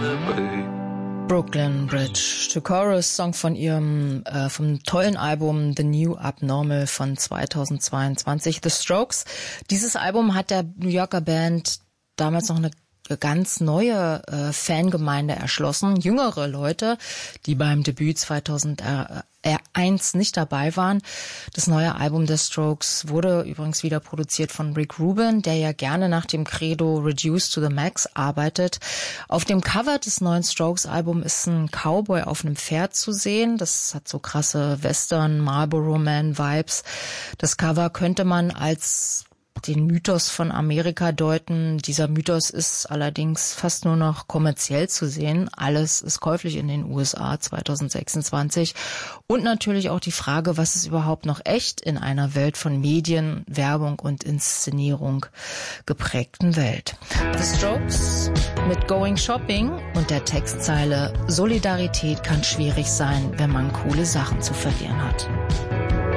Brooklyn Bridge, The Chorus, Song von ihrem vom tollen Album The New Abnormal von 2022, The Strokes. Dieses Album hat der New Yorker Band damals noch eine ganz neue Fangemeinde erschlossen, jüngere Leute, die beim Debüt 2001 nicht dabei waren. Das neue Album der Strokes wurde übrigens wieder produziert von Rick Rubin, der ja gerne nach dem Credo Reduced to the Max arbeitet. Auf dem Cover des neuen Strokes-Albums ist ein Cowboy auf einem Pferd zu sehen. Das hat so krasse Western, Marlboro Man-Vibes. Das Cover könnte man als den Mythos von Amerika deuten. Dieser Mythos ist allerdings fast nur noch kommerziell zu sehen. Alles ist käuflich in den USA 2026. Und natürlich auch die Frage, was ist überhaupt noch echt in einer Welt von Medien, Werbung und Inszenierung geprägten Welt. The Strokes mit Going Shopping und der Textzeile: Solidarität kann schwierig sein, wenn man coole Sachen zu verlieren hat.